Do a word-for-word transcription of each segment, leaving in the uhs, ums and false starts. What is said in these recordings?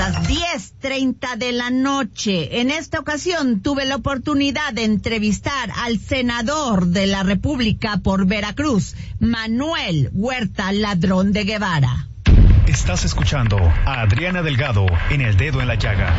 las diez treinta de la noche. En esta ocasión tuve la oportunidad de entrevistar al senador de la República por Veracruz, Manuel Huerta Ladrón de Guevara. Estás escuchando a Adriana Delgado en El Dedo en la Llaga.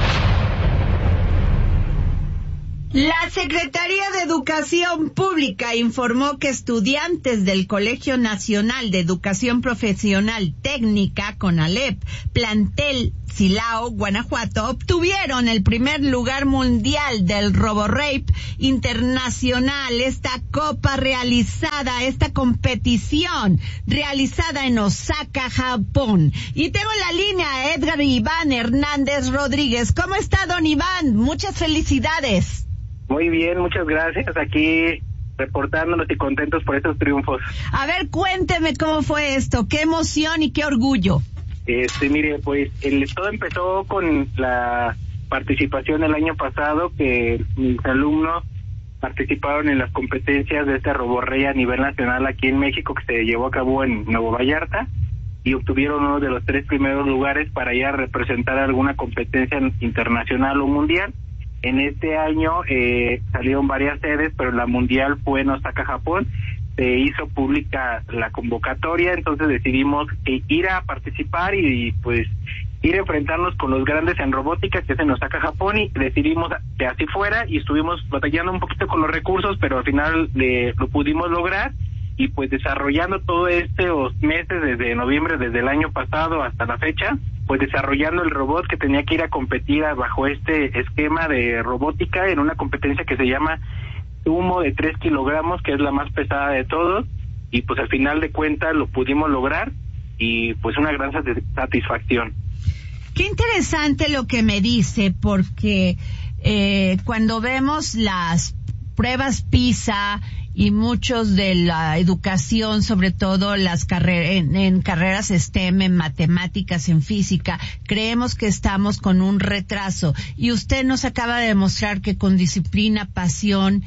La Secretaría de Educación Pública informó que estudiantes del Colegio Nacional de Educación Profesional Técnica, CONALEP, plantel Silao, Guanajuato, obtuvieron el primer lugar mundial del RoboRape Internacional, esta copa realizada, esta competición realizada en Osaka, Japón. Y tengo en la línea a Edgar Iván Hernández Rodríguez. ¿Cómo está, don Iván? Muchas felicidades. Muy bien, muchas gracias. Aquí reportándonos y contentos por estos triunfos. A ver, cuénteme cómo fue esto, qué emoción y qué orgullo. Este, mire, pues el, todo empezó con la participación el año pasado, que mis alumnos participaron en las competencias de este RoboRape a nivel nacional aquí en México, que se llevó a cabo en Nuevo Vallarta, y obtuvieron uno de los tres primeros lugares para ir a representar alguna competencia internacional o mundial. En este año eh, salieron varias sedes, pero la mundial fue en Osaka, Japón. Se hizo pública la convocatoria, entonces decidimos eh, ir a participar y, y pues ir a enfrentarnos con los grandes en robótica, que es en Osaka, Japón, y decidimos que así fuera, y estuvimos batallando un poquito con los recursos, pero al final eh, lo pudimos lograr, y pues desarrollando todo estos meses, desde noviembre, desde el año pasado hasta la fecha, pues desarrollando el robot que tenía que ir a competir bajo este esquema de robótica en una competencia que se llama Sumo de tres kilogramos, que es la más pesada de todos, y pues al final de cuentas lo pudimos lograr, y pues una gran satisfacción. Qué interesante lo que me dice, porque eh, cuando vemos las pruebas PISA y muchos de la educación, sobre todo las carreras en, en carreras STEM, en matemáticas, en física, creemos que estamos con un retraso, y usted nos acaba de demostrar que con disciplina, pasión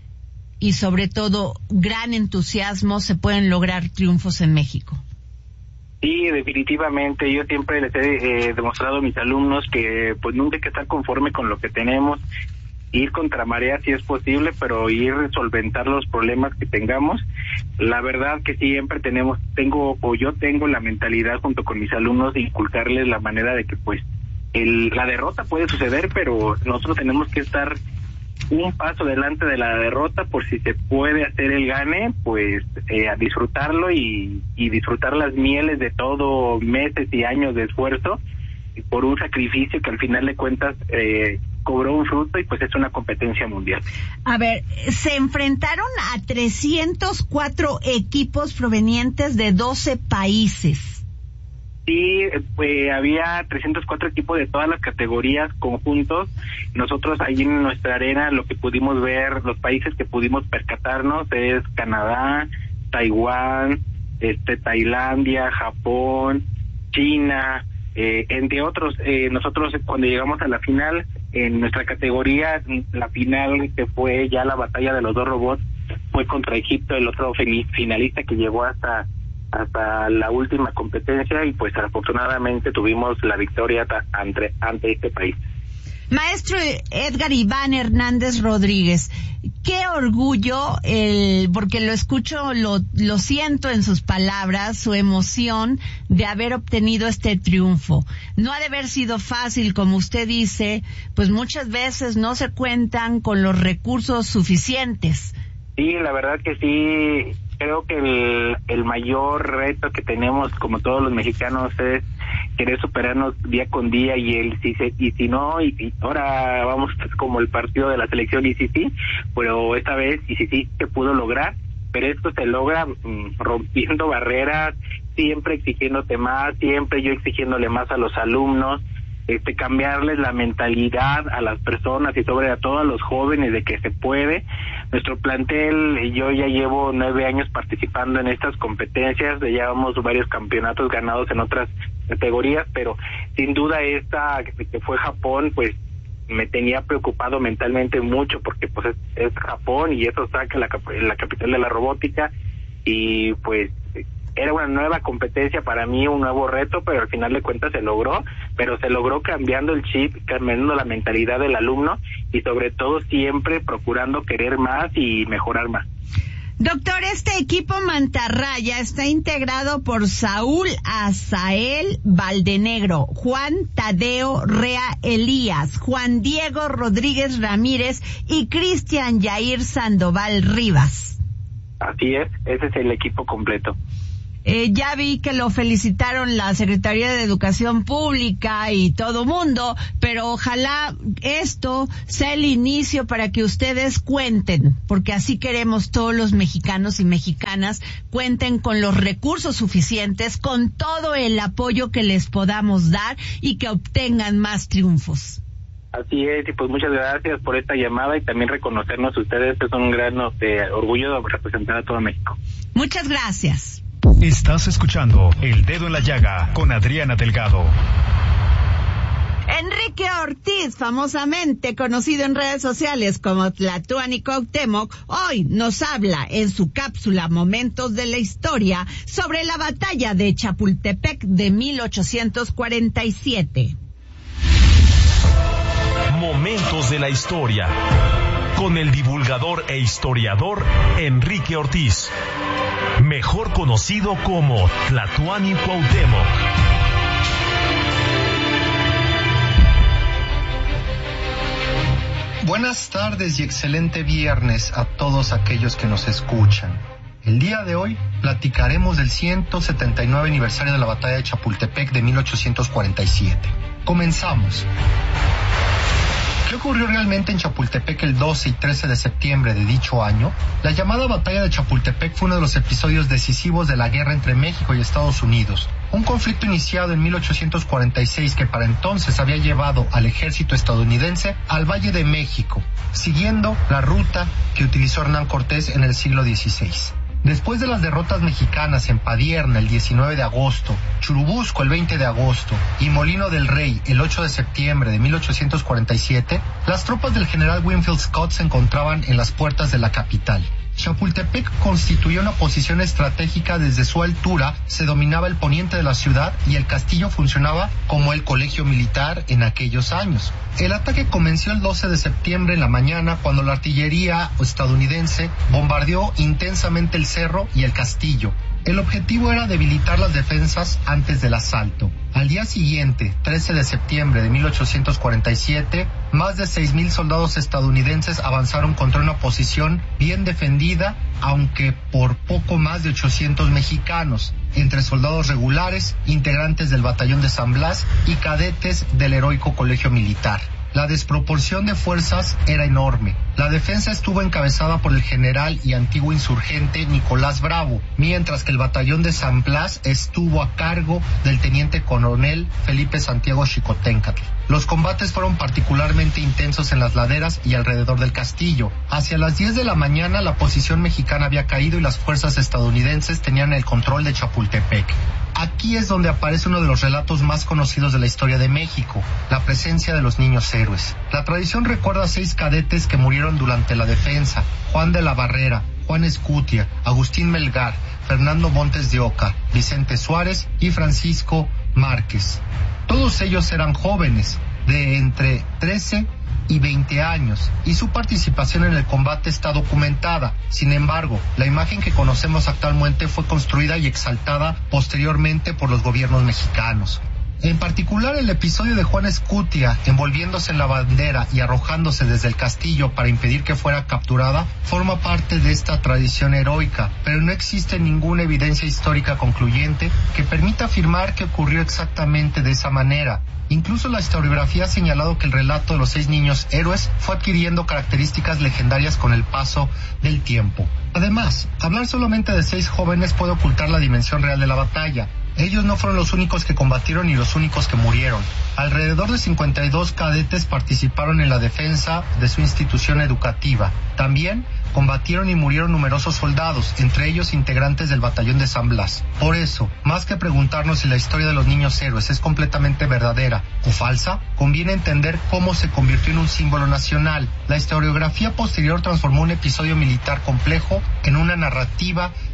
y sobre todo gran entusiasmo se pueden lograr triunfos en México. Sí, definitivamente. Yo siempre les he eh, demostrado a mis alumnos que pues nunca hay que estar conforme con lo que tenemos, ir contra marea si es posible, pero ir a solventar los problemas que tengamos. La verdad que siempre tenemos, tengo, o yo tengo la mentalidad junto con mis alumnos de inculcarles la manera de que pues el, la derrota puede suceder, pero nosotros tenemos que estar un paso delante de la derrota, por si se puede hacer el gane, pues eh, a disfrutarlo y, y disfrutar las mieles de todo meses y años de esfuerzo por un sacrificio que al final de cuentas eh, cobró un fruto, y pues es una competencia mundial. A ver, se enfrentaron a trescientos cuatro equipos provenientes de doce países. Sí, pues había trescientos cuatro equipos de todas las categorías conjuntos. Nosotros ahí en nuestra arena lo que pudimos ver, los países que pudimos percatarnos es Canadá, Taiwán, este Tailandia, Japón, China, eh, entre otros. Eh, nosotros cuando llegamos a la final, en nuestra categoría, la final que fue ya la batalla de los dos robots, fue contra Egipto, el otro finalista que llegó hasta hasta la última competencia, y pues afortunadamente tuvimos la victoria ante, ante este país. Maestro Edgar Iván Hernández Rodríguez, qué orgullo, el, porque lo escucho, lo, lo siento en sus palabras, su emoción de haber obtenido este triunfo. No ha de haber sido fácil, como usted dice, pues muchas veces no se cuentan con los recursos suficientes. Sí, la verdad que sí. Creo que el, el mayor reto que tenemos, como todos los mexicanos, es querer superarnos día con día, y el si se, y si no, y, y ahora vamos como el partido de la selección, y si sí, pero esta vez y si sí se pudo lograr, pero esto se logra mmm, rompiendo barreras, siempre exigiéndote más, siempre yo exigiéndole más a los alumnos, este cambiarles la mentalidad a las personas y sobre todo a los jóvenes de que se puede. Nuestro plantel, yo ya llevo nueve años participando en estas competencias, ya llevamos varios campeonatos ganados en otras categorías, pero sin duda esta que fue Japón, pues me tenía preocupado mentalmente mucho, porque pues es, es Japón y eso saca la, la capital de la robótica, y pues era una nueva competencia para mí, un nuevo reto, pero al final de cuentas se logró, pero se logró cambiando el chip, cambiando la mentalidad del alumno y sobre todo siempre procurando querer más y mejorar más. Doctor, este equipo Mantarraya está integrado por Saúl Azael Valdenegro, Juan Tadeo Rea Elías, Juan Diego Rodríguez Ramírez y Cristian Yair Sandoval Rivas. Así es, ese es el equipo completo. Eh, ya vi que lo felicitaron la Secretaría de Educación Pública y todo mundo, pero ojalá esto sea el inicio para que ustedes cuenten, porque así queremos todos los mexicanos y mexicanas, cuenten con los recursos suficientes, con todo el apoyo que les podamos dar y que obtengan más triunfos. Así es, y pues muchas gracias por esta llamada y también reconocernos ustedes, es un gran de orgullo de representar a todo México. Muchas gracias. Estás escuchando El Dedo en la Llaga con Adriana Delgado. Enrique Ortiz, famosamente conocido en redes sociales como Tlatuani Cuauhtémoc, hoy nos habla en su cápsula Momentos de la Historia sobre la batalla de Chapultepec de mil ochocientos cuarenta y siete. Momentos de la Historia con el divulgador e historiador Enrique Ortiz, mejor conocido como Tlatuani Cuauhtémoc. Buenas tardes y excelente viernes a todos aquellos que nos escuchan. El día de hoy platicaremos del ciento setenta y nueve aniversario de la batalla de Chapultepec de mil ochocientos cuarenta y siete. Comenzamos. ¿Qué ocurrió realmente en Chapultepec el doce y trece de septiembre de dicho año? La llamada batalla de Chapultepec fue uno de los episodios decisivos de la guerra entre México y Estados Unidos. Un conflicto iniciado en mil ochocientos cuarenta y seis que para entonces había llevado al ejército estadounidense al Valle de México, siguiendo la ruta que utilizó Hernán Cortés en el siglo dieciséis. Después de las derrotas mexicanas en Padierna el diecinueve de agosto, Churubusco el veinte de agosto y Molino del Rey el ocho de septiembre de mil ochocientos cuarenta y siete, las tropas del general Winfield Scott se encontraban en las puertas de la capital. Chapultepec constituía una posición estratégica. Desde su altura se dominaba el poniente de la ciudad y el castillo funcionaba como el colegio militar en aquellos años. El ataque comenzó el doce de septiembre en la mañana cuando la artillería estadounidense bombardeó intensamente el cerro y el castillo. El objetivo era debilitar las defensas antes del asalto. Al día siguiente, trece de septiembre de mil ochocientos cuarenta y siete, más de seis mil soldados estadounidenses avanzaron contra una posición bien defendida, aunque por poco más de ochocientos mexicanos, entre soldados regulares, integrantes del batallón de San Blas y cadetes del heroico colegio militar. La desproporción de fuerzas era enorme. La defensa estuvo encabezada por el general y antiguo insurgente Nicolás Bravo, mientras que el batallón de San Blas estuvo a cargo del teniente coronel Felipe Santiago Xicoténcatl. Los combates fueron particularmente intensos en las laderas y alrededor del castillo. Hacia las diez de la mañana la posición mexicana había caído y las fuerzas estadounidenses tenían el control de Chapultepec. Aquí es donde aparece uno de los relatos más conocidos de la historia de México, la presencia de los niños héroes. La tradición recuerda a seis cadetes que murieron durante la defensa: Juan de la Barrera, Juan Escutia, Agustín Melgar, Fernando Montes de Oca, Vicente Suárez y Francisco Márquez. Todos ellos eran jóvenes, de entre trece y veinte años, y su participación en el combate está documentada. Sin embargo, la imagen que conocemos actualmente fue construida y exaltada posteriormente por los gobiernos mexicanos. En particular, el episodio de Juan Escutia envolviéndose en la bandera y arrojándose desde el castillo para impedir que fuera capturada forma parte de esta tradición heroica, pero no existe ninguna evidencia histórica concluyente que permita afirmar que ocurrió exactamente de esa manera. Incluso la historiografía ha señalado que el relato de los seis niños héroes fue adquiriendo características legendarias con el paso del tiempo. Además, hablar solamente de seis jóvenes puede ocultar la dimensión real de la batalla. Ellos no fueron los únicos que combatieron ni los únicos que murieron. Alrededor de cincuenta y dos cadetes participaron en la defensa de su institución educativa. También combatieron y murieron numerosos soldados, entre ellos integrantes del batallón de San Blas. Por eso, más que preguntarnos si la historia de los niños héroes es completamente verdadera o falsa, conviene entender cómo se convirtió en un símbolo nacional. La historiografía posterior transformó un episodio militar complejo en una narrativa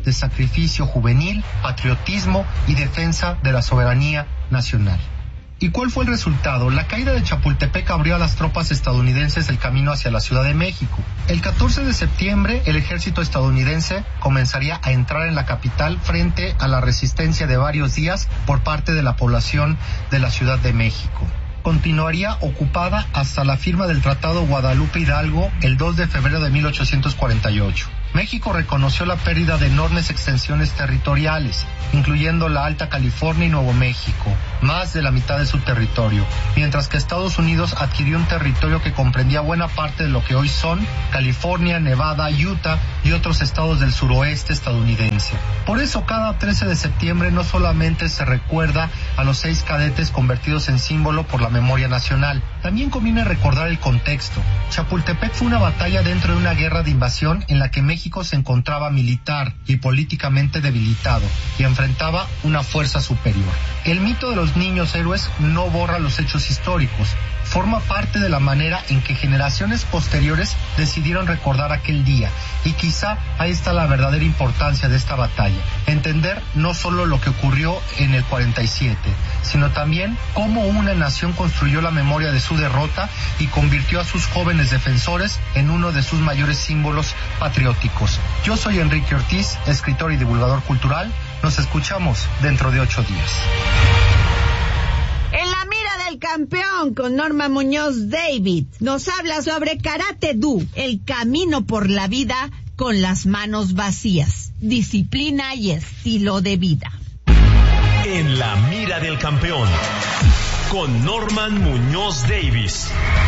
de sacrificio juvenil, patriotismo y defensa de la soberanía nacional. ¿Y cuál fue el resultado? La caída de Chapultepec abrió a las tropas estadounidenses el camino hacia la Ciudad de México. El catorce de septiembre, el ejército estadounidense comenzaría a entrar en la capital frente a la resistencia de varios días por parte de la población de la Ciudad de México. Continuaría ocupada hasta la firma del Tratado Guadalupe Hidalgo el dos de febrero de mil ochocientos cuarenta y ocho. México reconoció la pérdida de enormes extensiones territoriales, incluyendo la Alta California y Nuevo México, más de la mitad de su territorio, mientras que Estados Unidos adquirió un territorio que comprendía buena parte de lo que hoy son California, Nevada, Utah y otros estados del suroeste estadounidense. Por eso cada trece de septiembre no solamente se recuerda a los seis cadetes convertidos en símbolo por la memoria nacional, también conviene recordar el contexto. Chapultepec fue una batalla dentro de una guerra de invasión en la que México México se encontraba militar y políticamente debilitado y enfrentaba una fuerza superior. El mito de los niños héroes no borra los hechos históricos, forma parte de la manera en que generaciones posteriores decidieron recordar aquel día, y quizá ahí está la verdadera importancia de esta batalla, entender no solo lo que ocurrió en el cuarenta y siete, sino también cómo una nación construyó la memoria de su derrota y convirtió a sus jóvenes defensores en uno de sus mayores símbolos patrióticos. Yo soy Enrique Ortiz, escritor y divulgador cultural. Nos escuchamos dentro de ocho días. En la mira del campeón con Norma Muñoz David nos habla sobre Karate Do, el camino por la vida con las manos vacías, disciplina y estilo de vida. En la mira del campeón con Norman Muñoz Davis.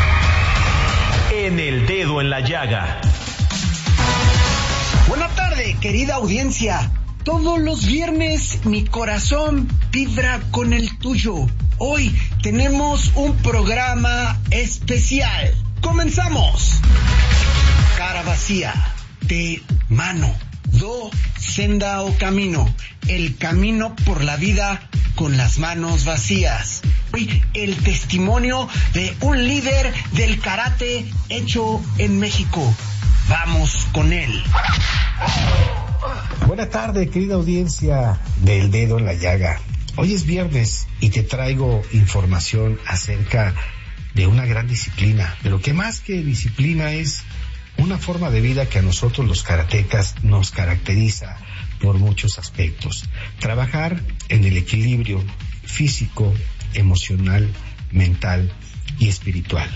En el dedo en la llaga. Buena tarde, querida audiencia. Todos los viernes mi corazón vibra con el tuyo. Hoy tenemos un programa especial. ¡Comenzamos! Cara vacía, de mano, do, senda o camino. El camino por la vida con las manos vacías. Hoy el testimonio de un líder del karate hecho en México. Vamos con él. Buena tarde, querida audiencia del Dedo en la Llaga. Hoy es viernes y te traigo información acerca de una gran disciplina, pero que más que disciplina es una forma de vida que a nosotros los karatecas nos caracteriza por muchos aspectos. Trabajar en el equilibrio físico, emocional, mental y espiritual.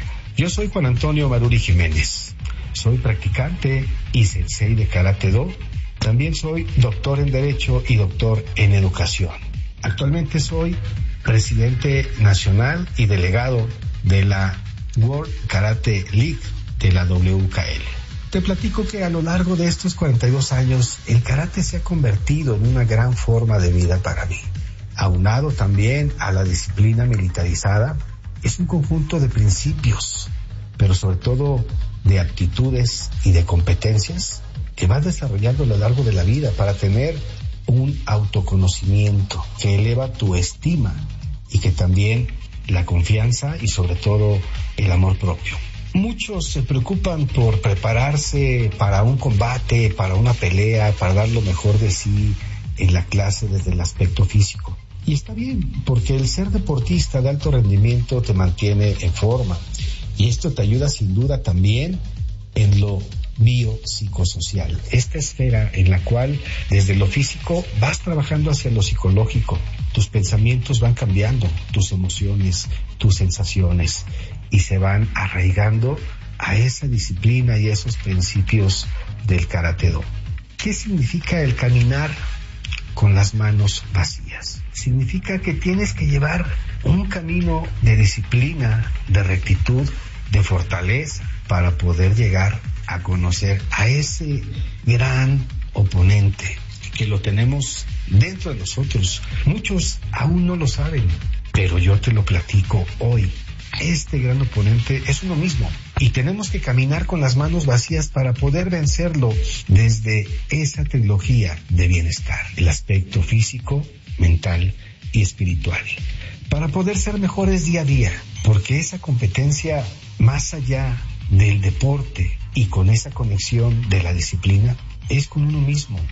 Yo soy Juan Antonio Maruri Jiménez. Soy practicante y sensei de Karate Do. También soy doctor en Derecho y doctor en Educación. Actualmente soy presidente nacional y delegado de la World Karate League de la W K L. Te platico que a lo largo de estos cuarenta y dos años, el karate se ha convertido en una gran forma de vida para mí. Aunado también a la disciplina militarizada, es un conjunto de principios, pero sobre todo de aptitudes y de competencias que vas desarrollando a lo largo de la vida para tener un autoconocimiento que eleva tu estima y que también la confianza y sobre todo el amor propio. Muchos se preocupan por prepararse para un combate, para una pelea, para dar lo mejor de sí en la clase desde el aspecto físico. Y está bien, porque el ser deportista de alto rendimiento te mantiene en forma. Y esto te ayuda sin duda también en lo biopsicosocial, esta esfera en la cual desde lo físico vas trabajando hacia lo psicológico. Tus pensamientos van cambiando, tus emociones, tus sensaciones, y se van arraigando a esa disciplina y esos principios del Karate Do. ¿Qué significa el caminar con las manos vacías? Significa que tienes que llevar un camino de disciplina, de rectitud, de fortaleza, para poder llegar a conocer a ese gran oponente que lo tenemos dentro de nosotros. Muchos aún no lo saben, pero yo te lo platico hoy. Este gran oponente es uno mismo y tenemos que caminar con las manos vacías para poder vencerlo desde esa trilogía de bienestar, el aspecto físico, mental y espiritual, para poder ser mejores día a día, porque esa competencia más allá del deporte y con esa conexión de la disciplina es con uno mismo.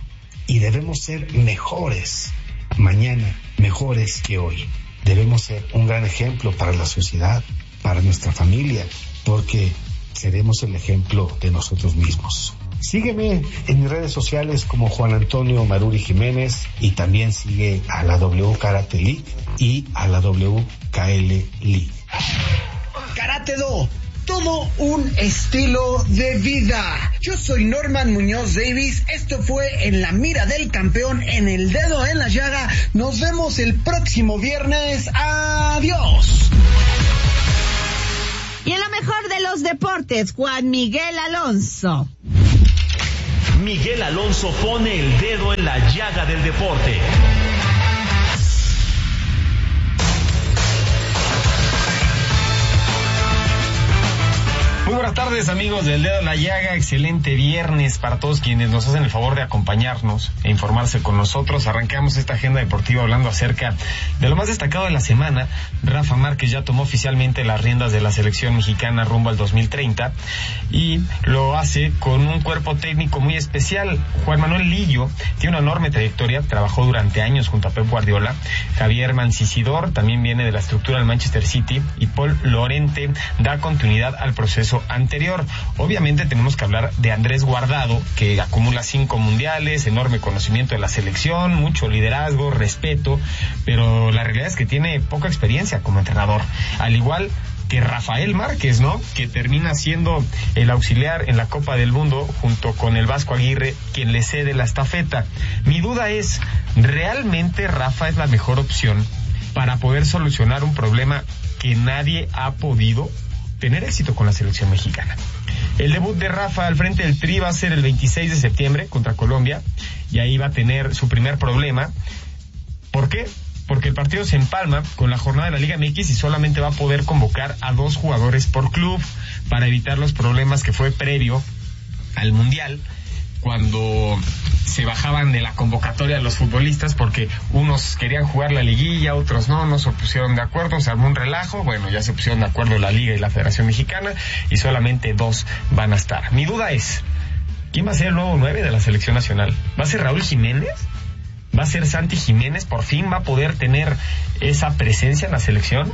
y debemos ser mejores mañana, mejores que hoy. Debemos ser un gran ejemplo para la sociedad, para nuestra familia, porque seremos el ejemplo de nosotros mismos. Sígueme en mis redes sociales como Juan Antonio Maruri Jiménez y también sigue a la W Karate League y a la W K L League. Karate Do, todo un estilo de vida. Yo soy Norman Muñoz Davis, esto fue En la Mira del Campeón, en el Dedo en la Llaga. Nos vemos el próximo viernes. Adiós. Y en lo mejor de los deportes, Juan Miguel Alonso. Miguel Alonso pone el dedo en la llaga del deporte. Muy buenas tardes, amigos del Dedo en la Llaga. Excelente viernes para todos quienes nos hacen el favor de acompañarnos e informarse con nosotros. Arrancamos esta agenda deportiva hablando acerca de lo más destacado de la semana. Rafa Márquez ya tomó oficialmente las riendas de la selección mexicana rumbo al dos mil treinta y lo hace con un cuerpo técnico muy especial. Juan Manuel Lillo tiene una enorme trayectoria, trabajó durante años junto a Pep Guardiola. Javier Mancisidor también viene de la estructura del Manchester City y Paul Lorente da continuidad al proceso anterior. Obviamente tenemos que hablar de Andrés Guardado, que acumula cinco mundiales, enorme conocimiento de la selección, mucho liderazgo, respeto, pero la realidad es que tiene poca experiencia como entrenador, al igual que Rafael Márquez, ¿no? Que termina siendo el auxiliar en la Copa del Mundo junto con el Vasco Aguirre, quien le cede la estafeta. Mi duda es, ¿realmente Rafa es la mejor opción para poder solucionar un problema que nadie ha podido tener éxito con la selección mexicana? El debut de Rafa al frente del Tri va a ser el veintiséis de septiembre contra Colombia y ahí va a tener su primer problema. ¿Por qué? Porque el partido se empalma con la jornada de la Liga M X y solamente va a poder convocar a dos jugadores por club para evitar los problemas que fue previo al Mundial, cuando se bajaban de la convocatoria los futbolistas porque unos querían jugar la liguilla, otros no, no se pusieron de acuerdo, se armó un relajo. Bueno, ya se pusieron de acuerdo la Liga y la Federación Mexicana y solamente dos van a estar. Mi duda es, ¿quién va a ser el nuevo nueve de la selección nacional? ¿Va a ser Raúl Jiménez? ¿Va a ser Santi Jiménez? ¿Por fin va a poder tener esa presencia en la selección?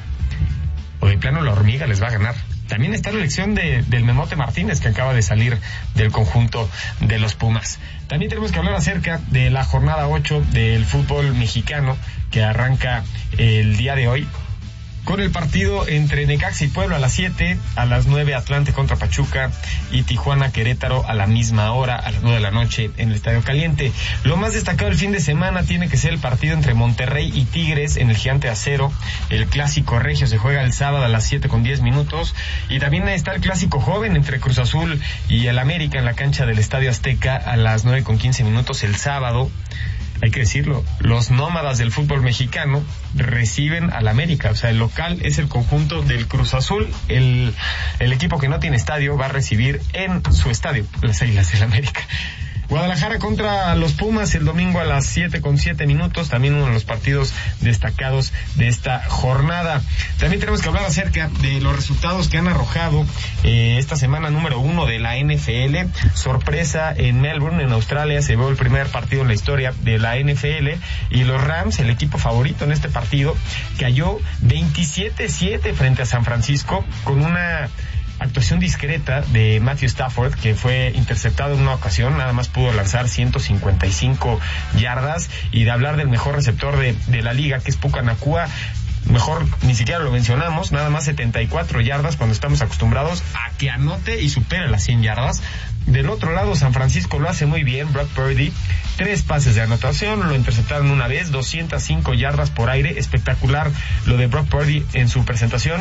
¿O de plano la hormiga les va a ganar? También está la elección de, del Memote Martínez, que acaba de salir del conjunto de los Pumas. También tenemos que hablar acerca de la jornada ocho del fútbol mexicano, que arranca el día de hoy con el partido entre Necaxa y Puebla a las siete, a las nueve Atlante contra Pachuca y Tijuana Querétaro a la misma hora, a las nueve de la noche en el Estadio Caliente. Lo más destacado del fin de semana tiene que ser el partido entre Monterrey y Tigres en el Gigante de Acero. El clásico regio se juega el sábado a las siete con diez minutos y también está el clásico joven entre Cruz Azul y el América en la cancha del Estadio Azteca a las nueve con quince minutos el sábado. Hay que decirlo, los nómadas del fútbol mexicano reciben al América, o sea, el local es el conjunto del Cruz Azul, el, el equipo que no tiene estadio va a recibir en su estadio las Águilas del América. Guadalajara contra los Pumas el domingo a las siete con siete minutos, también uno de los partidos destacados de esta jornada. También tenemos que hablar acerca de los resultados que han arrojado eh, esta semana número uno de la N F L. Sorpresa en Melbourne, en Australia, se vio el primer partido en la historia de la N F L y los Rams, el equipo favorito en este partido, cayó veintisiete siete frente a San Francisco con una actuación discreta de Matthew Stafford, que fue interceptado en una ocasión, nada más pudo lanzar ciento cincuenta y cinco yardas, y de hablar del mejor receptor de, de la liga, que es Puka Nacua, mejor ni siquiera lo mencionamos, nada más setenta y cuatro yardas cuando estamos acostumbrados a que anote y supere las cien yardas. Del otro lado, San Francisco lo hace muy bien, Brock Purdy, tres pases de anotación, lo interceptaron una vez, doscientas cinco yardas por aire, espectacular lo de Brock Purdy en su presentación.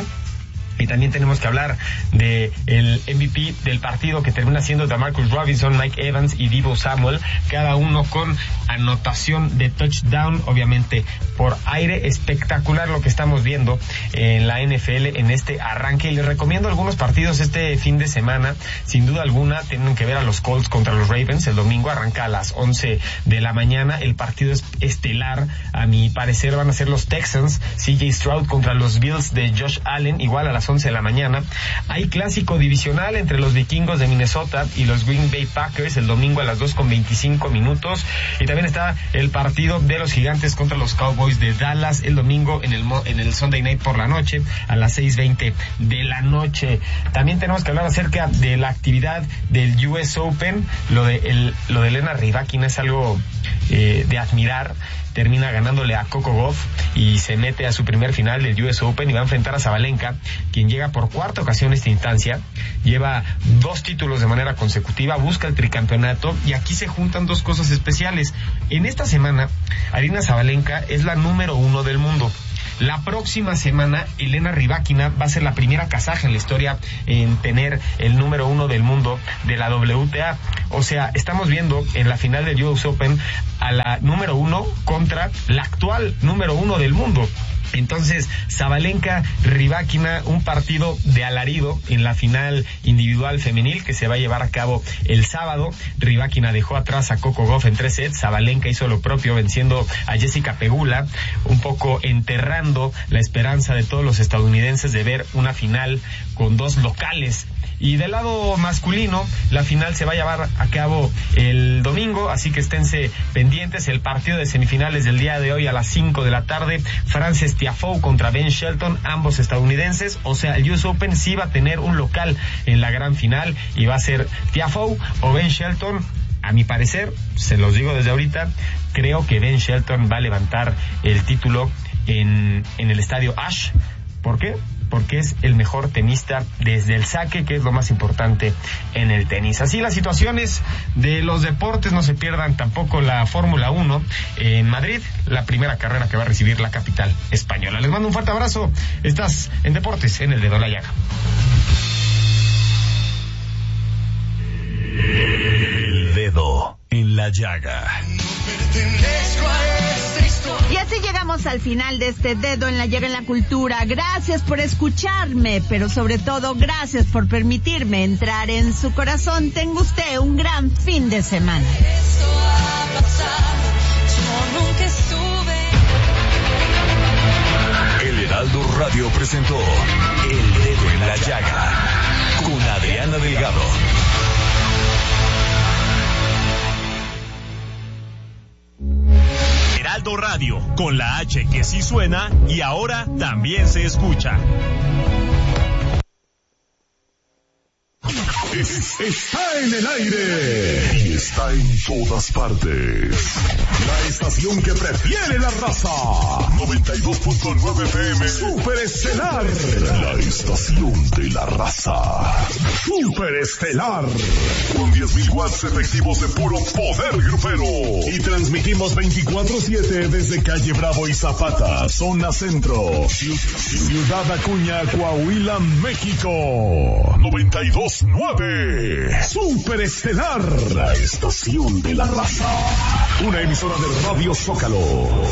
Y también tenemos que hablar de el M V P del partido, que termina siendo DeMarcus Robinson, Mike Evans y Deebo Samuel, cada uno con anotación de touchdown, obviamente por aire. Espectacular lo que estamos viendo en la N F L en este arranque, y les recomiendo algunos partidos este fin de semana. Sin duda alguna tienen que ver a los Colts contra los Ravens. El domingo arranca a las once de la mañana, el partido es estelar, a mi parecer van a ser los Texans, C J Stroud contra los Bills de Josh Allen, igual a las once de la mañana. Hay clásico divisional entre los Vikingos de Minnesota y los Green Bay Packers el domingo a las dos con veinticinco minutos, y también también está el partido de los Gigantes contra los Cowboys de Dallas el domingo en el en el Sunday Night por la noche a las seis veinte de la noche. También tenemos que hablar acerca de la actividad del U S Open. Lo de el, lo de Elena Rybakina es algo eh, de admirar. Termina ganándole a Coco Gauff y se mete a su primer final del U S Open y va a enfrentar a Sabalenka, quien llega por cuarta ocasión a esta instancia, lleva dos títulos de manera consecutiva, busca el tricampeonato, y aquí se juntan dos cosas especiales. En esta semana, Aryna Sabalenka es la número uno del mundo. La próxima semana, Elena Rybakina va a ser la primera kazaja en la historia en tener el número uno del mundo de la W T A. O sea, estamos viendo en la final del U S Open a la número uno contra la actual número uno del mundo. Entonces, Sabalenka, Rybakina, un partido de alarido en la final individual femenil que se va a llevar a cabo el sábado. Rybakina dejó atrás a Coco Gauff en tres sets. Sabalenka hizo lo propio venciendo a Jessica Pegula, un poco enterrando la esperanza de todos los estadounidenses de ver una final con dos locales. Y del lado masculino, la final se va a llevar a cabo el domingo, así que esténse pendientes. El partido de semifinales del día de hoy a las cinco de la tarde, Frances Tiafoe contra Ben Shelton, ambos estadounidenses. O sea, el U S Open sí va a tener un local en la gran final y va a ser Tiafoe o Ben Shelton. A mi parecer, se los digo desde ahorita, creo que Ben Shelton va a levantar el título en, en el estadio Ash. ¿Por qué? Porque es el mejor tenista desde el saque, que es lo más importante en el tenis. Así las situaciones de los deportes. No se pierdan tampoco la Fórmula uno en Madrid, la primera carrera que va a recibir la capital española. Les mando un fuerte abrazo. Estás en Deportes, en el Dedo en la Llaga. El Dedo en la Llaga. Y así llegamos al final de este Dedo en la Llaga en la Cultura. Gracias por escucharme, pero sobre todo gracias por permitirme entrar en su corazón. Tenga usted un gran fin de semana. El Heraldo Radio presentó El Dedo en la Llaga con Adriana Delgado. Heraldo Radio, con la H que sí suena y ahora también se escucha. Es, está en el aire y está en todas partes. La estación que prefiere la raza. noventa y dos punto nueve F M. Super Estelar. La estación de la raza. Super Estelar. Con diez mil watts efectivos de puro poder grupero. Y transmitimos veinticuatro siete desde Calle Bravo y Zapata, zona centro. Ciudad Acuña, Coahuila, México. noventa y dos punto nueve. Super Estelar, la estación de la raza. Una emisora de Radio Zócalo.